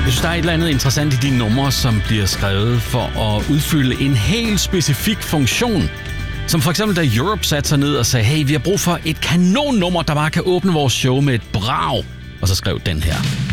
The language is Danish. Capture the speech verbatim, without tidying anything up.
Jeg synes, der er et eller andet interessant i de numre, som bliver skrevet for at udfylde en helt specifik funktion. Som for eksempel, da Europe satte sig ned og sagde, hey, vi har brug for et kanonnummer, der bare kan åbne vores show med et brag. Og så skrev den her.